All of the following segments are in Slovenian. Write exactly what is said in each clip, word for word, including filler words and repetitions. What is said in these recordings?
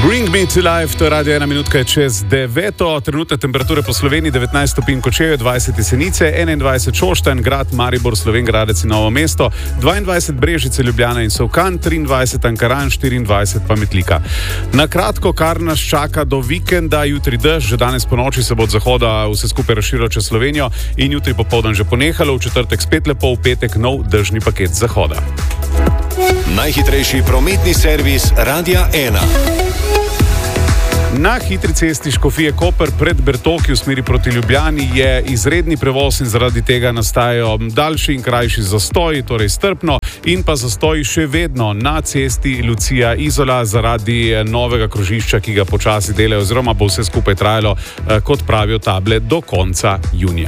Bring me to life, to je radio ena minutka čez deveto, trenutne temperature po Sloveniji devetnajst stopinj Kočevje, dvajset Jesenice, enaindvajset Šoštanj, Grad Maribor, Slovenj Gradec in Novo mesto, dvaindvajset Brežice, Ljubljana in Solkan, triindvajset Ankaran, štiriindvajset pa Metlika. Na kratko, kar nas čaka do vikenda, jutri dež, že danes po noči se bo od zahoda vse skupaj razširilo čez Slovenijo in jutri popoldan že ponehalo, v četrtek spet lepo, v petek nov dežni paket z zahoda. Najhitrejši prometni servis Radia ena. Na hitri cesti Škofije Koper pred Bertoki v smeri proti Ljubljani je izredni prevoz in zaradi tega nastajajo daljši in krajši zastoji, torej strpno, in pa zastoji še vedno na cesti Lucija Izola zaradi novega krožišča, ki ga počasi delajo, oziroma bo vse skupaj trajalo, kot pravijo table, do konca junija.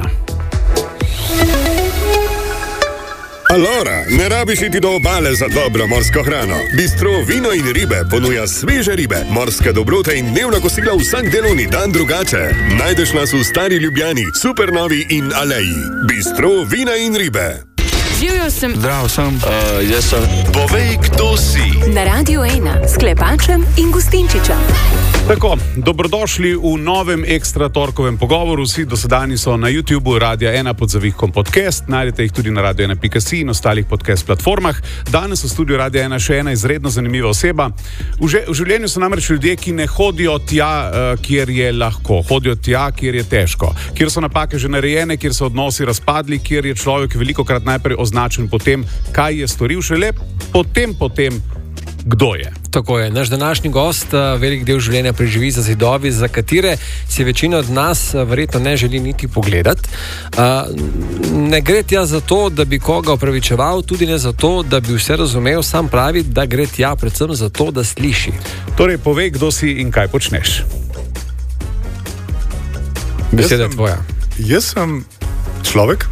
Alora, ne rabiš iti do obale za dobro morsko hrano. Bistro Vino in ribe ponuja sveže ribe, morske dobrote in dnevna kosila vsak delovni dan drugače. Najdeš nas v Stari Ljubljani, Supernovi in Aleji. Bistro Vina in ribe. Živjo sem. Zdrav sem. Uh, jaz sem. Povej, kdo si. Na Radiu ena s Klepačem in Gustinčičem. Tako, dobrodošli v novem ekstra torkovem pogovoru. Vsi dosedanji so na YouTubeu Radia ena pod zavihkom podcast. Najdete jih tudi na radio ena pika si in ostalih podcast platformah. Danes v studiu Radia ena še ena izredno zanimiva oseba. V, že, v življenju so namreč ljudje, ki ne hodijo tja, uh, kjer je lahko. Hodijo tja, kjer je težko. Kjer so napake že narejene, kjer so odnosi razpadli, kjer je človek velikokrat najprej označen po tem, kaj je storil, šele potem, potem, kdo je. Tako je. Naš današnji gost velik del življenja preživi za zidovi, za katere si večina od nas verjetno ne želi niti pogledati. Ne gre tja zato, da bi koga opravičeval, tudi ne zato, da bi vse razumel, sam pravi, da gre tja predvsem zato, da sliši. Torej, povej, kdo si in kaj počneš. Beseda je tvoja. Jaz sem človek,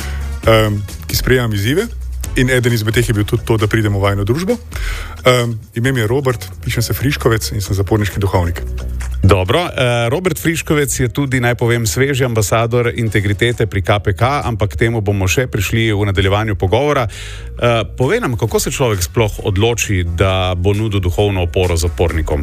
um, ki sprejemam izzive. In eden izmed teh je bil tudi to, da pridemo v vajno družbo. Um, ime mi je Robert, pišem se Friškovec in sem zaporniški duhovnik. Dobro, uh, Robert Friškovec je tudi, naj povem, sveži ambasador integritete pri K P K, ampak k temu bomo še prišli v nadaljevanju pogovora. Uh, povej nam, kako se človek sploh odloči, da bo nudil duhovno oporo zapornikom?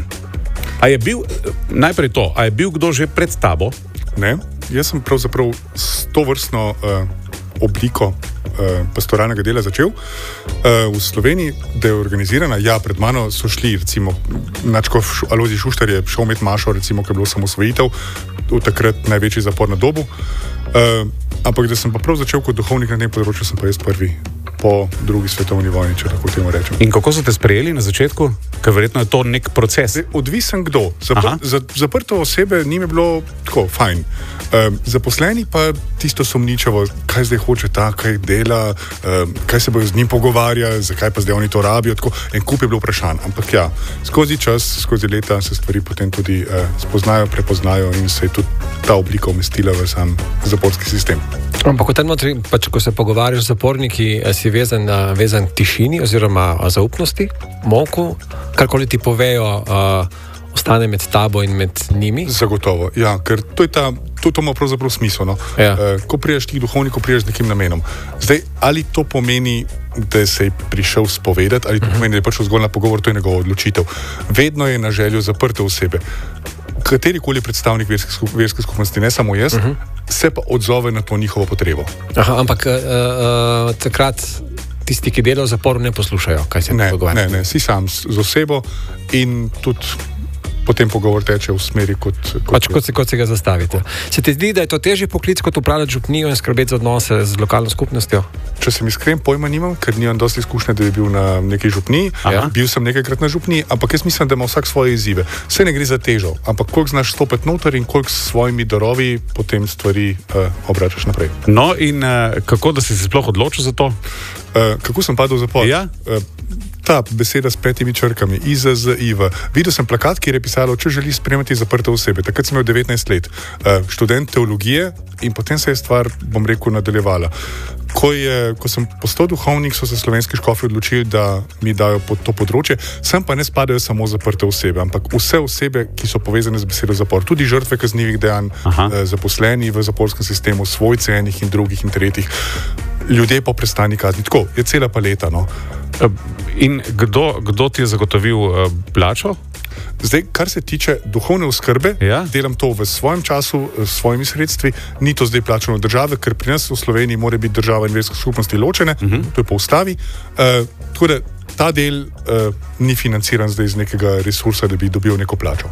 A je bil, najprej to, a je bil kdo že pred tabo? Ne, jaz sem pravzaprav s to vrstno uh, obliko pastoralnega dela začel uh, v Sloveniji, da je organizirana. Ja, pred mano so šli, recimo, Načkov Alojzij Šuštar je šel med mašo, recimo, ko je bilo osamosvojitev, v takrat največji zapor na Dobu. Uh, ampak da sem pa prav začel kot duhovnik na tem področju, sem pa jaz prvi po drugi svetovni vojni, če tako temu rečem. In kako so te sprejeli na začetku? Ker verjetno je to nek proces. Odvisen kdo. Zapr za, zaprto osebe ni mi bilo tako, fajn. Um, zaposleni pa tisto sumničavo, kaj zdaj hoče ta, kaj dela, um, kaj se bojo z njim pogovarja, zakaj pa zdaj oni to rabijo, tako en kup je bilo vprašanj. Ampak ja, skozi čas, skozi leta se stvari potem tudi uh, spoznajo, prepoznajo in se je tudi ta oblika umestila v sam zaporski sistem. Ampak v tem notri, pač ko se pogovarjaš z zaporniki, si vezan na vezan tišini oziroma zaupnosti, molku, karkoli ti povejo, uh, ostane med tabo in med njimi? Zagotovo, ja, ker to je ta, to, to ima pravzaprav smisel, no? Ja. Uh, ko priješ tih duhovnikov, priješ z nekim namenom. Zdaj, ali to pomeni, da se je prišel spovedati, ali to pomeni, da je prišel zgolj na pogovor, to je njegova odločitev. Vedno je na željo zaprte osebe. Katerikoli predstavnik verske, skup, verske skupnosti, ne samo jaz, uh -huh. se pa odzove na to njihovo potrebo. Aha, ampak uh, uh, takrat tisti, ki delajo v zaporu, ne poslušajo, kaj se ne pogovarja. Ne, ne, si sam z osebo in tudi potem pogovor teče v smeri, kot, kot, pač, kot, se, kot se ga zastavite. Se ti zdi, da je to težji poklic, kot upravljati župnijo in skrbeti za odnose z lokalno skupnostjo? Če sem iskren, pojma nimam, ker nimam dosti izkušnje, da bi bil na neki župniji. Bil sem nekajkrat na župniji, ampak jaz mislim, da ima vsak svoje izzive. Vse ne gre za težo, ampak koliko znaš stopiti noter in koliko s svojimi darovi potem stvari uh, obračaš naprej. No in uh, kako, da si se sploh odločil za to? Uh, kako sem padel v zapor? Ja? Uh, ta beseda s petimi črkami, I Z Z I V. Videl sem plakat, kjer je pisalo, če želi spremljati zaprte osebe. Takrat sem imel devetnajst let, uh, študent teologije in potem se je stvar, bom rekel, nadaljevala. Ko, je, ko sem postal duhovnik, so se slovenski škofi odločili, da mi dajo pod to področje. Sem pa ne spadajo samo zaprte osebe, ampak vse osebe, ki so povezane z besedo zapor. Tudi žrtve kaznivih dejanj, eh, zaposleni v zaporskem sistemu, svojci enih in drugih in tretjih. Ljudje po prestani kazni. Tako, je cela paleta, no. In kdo, kdo ti je zagotovil uh, plačo? Zdaj, kar se tiče duhovne oskrbe, Ja. delam to v svojem času, s svojimi sredstvi, ni to zdaj plačano od države, ker pri nas v Sloveniji mora biti država in verske skupnosti ločene, uh -huh. to je po ustavi. Uh, tako da ta del uh, ni financiran zdaj iz nekega resursa, da bi dobil neko plačo.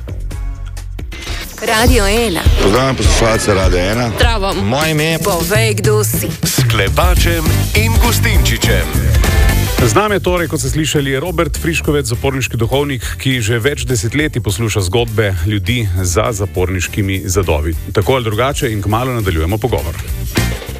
Radio ena. Pozdravljam poslušalce Radia ena. Zdravo. Moje ime je Povej, kdo si. S Klepačem in Gustinčičem. Z nami je torej, kot ste slišali, Robert Friškovec, zaporniški duhovnik, ki že več desetletij posluša zgodbe ljudi za zaporniškimi zadovi. Tako ali drugače in kmalu nadaljujemo pogovor.